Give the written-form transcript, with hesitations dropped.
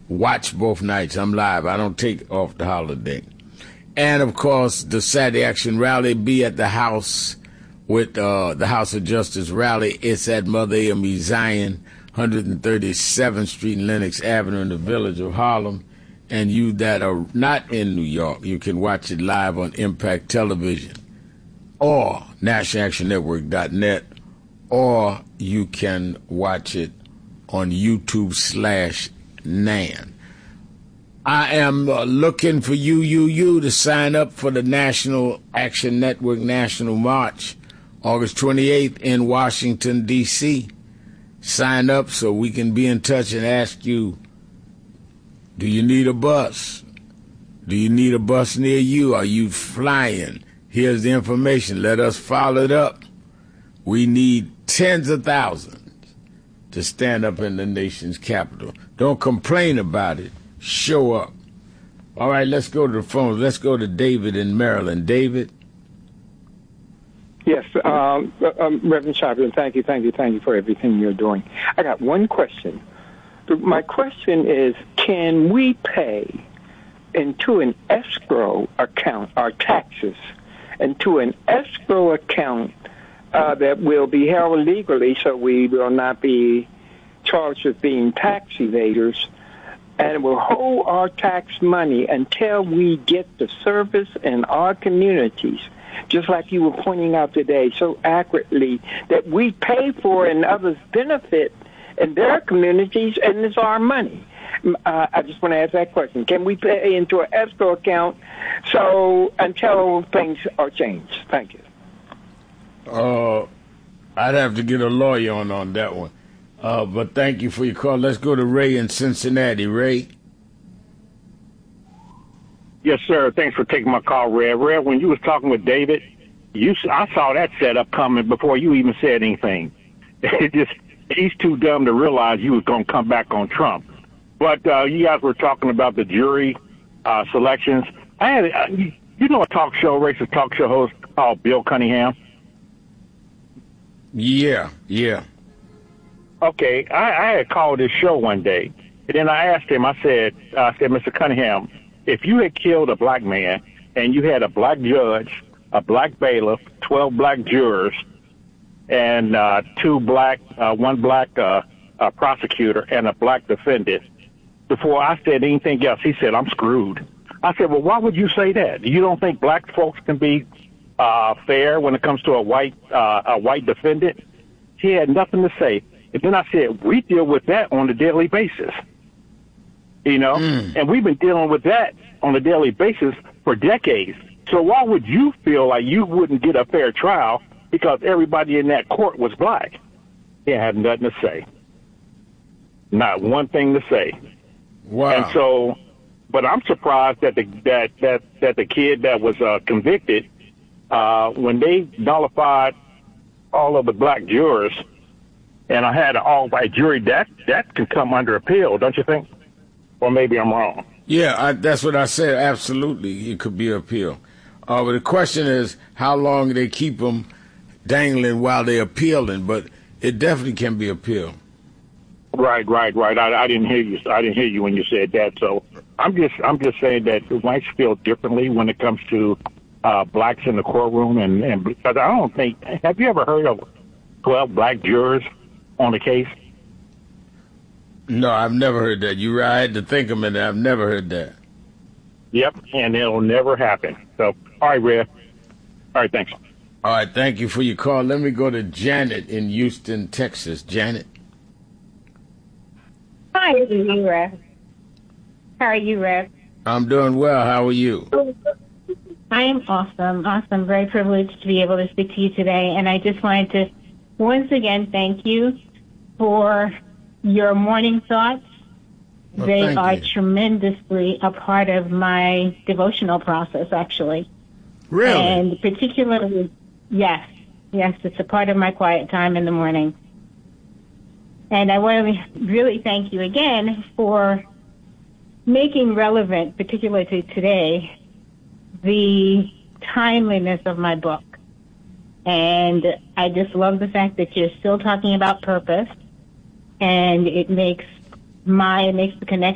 watch both nights. I'm live. I don't take off the holiday. And, of course, the Saturday Action Rally be at the House with the House of Justice Rally. It's at Mother AME Zion, 137th Street and Lenox Avenue in the village of Harlem. And you that are not in New York, you can watch it live on Impact Television or NationalActionNetwork.net, or you can watch it on YouTube/NAN. I am looking for you to sign up for the National Action Network National March, August 28th in Washington, D.C. Sign up so we can be in touch and ask you, do you need a bus? Do you need a bus near you? Are you flying? Here's the information. Let us follow it up. We need tens of thousands to stand up in the nation's capital. Don't complain about it. Show up. All right, let's go to the phone. Let's go to David in Maryland. David? Yes, Reverend Chauvin, thank you for everything you're doing. I got one question. My question is, can we pay into an escrow account our taxes, into an escrow account that will be held legally so we will not be charged with being tax evaders, and will hold our tax money until we get the service in our communities, just like you were pointing out today so accurately, that we pay for and others benefit in their communities, and it's our money. I just want to ask that question. Can we pay into an escrow account so until things are changed? Thank you. I'd have to get a lawyer on that one. But thank you for your call. Let's go to Ray in Cincinnati. Ray? Yes, sir. Thanks for taking my call, Red. Red, when you was talking with David, I saw that setup coming before you even said anything. He's too dumb to realize you was going to come back on Trump. But you guys were talking about the jury selections. I had, a racist talk show host called Bill Cunningham? Yeah. Okay, I had called his show one day, and then I asked him, I said, Mr. Cunningham, if you had killed a black man and you had a black judge, a black bailiff, 12 black jurors, and one black prosecutor and a black defendant, before I said anything else, he said, I'm screwed. I said, well, why would you say that? You don't think black folks can be fair when it comes to a white defendant? He had nothing to say. And then I said, we deal with that on a daily basis, and we've been dealing with that on a daily basis for decades. So why would you feel like you wouldn't get a fair trial because everybody in that court was black? He had nothing to say. Not one thing to say. Wow. And so, but I'm surprised that the kid that was convicted, when they nullified all of the black jurors, and I had an all-white jury, that could come under appeal, don't you think? Or maybe I'm wrong. Yeah, that's what I said. Absolutely, it could be appeal. But the question is how long they keep them dangling while they're appealing. But it definitely can be appealed. Right. I didn't hear you. I didn't hear you when you said that. So I'm just saying that whites feel differently when it comes to blacks in the courtroom, and because I don't think. Have you ever heard of 12 black jurors on a case? No, I've never heard that. You're right. I had to think a minute. I've never heard that. Yep, and it'll never happen. So, all right, Red. All right, thanks. All right, thank you for your call. Let me go to Janet in Houston, Texas. Janet. Hi, this is Rev. How are you, Rev? I'm doing well. How are you? I am awesome. Very privileged to be able to speak to you today. And I just wanted to once again thank you for your morning thoughts. Well, they are tremendously a part of my devotional process, actually. Really? And particularly, yes, it's a part of my quiet time in the morning. And I want to really thank you again for making relevant, particularly to today, the timeliness of my book. And I just love the fact that you're still talking about purpose, and it makes the connection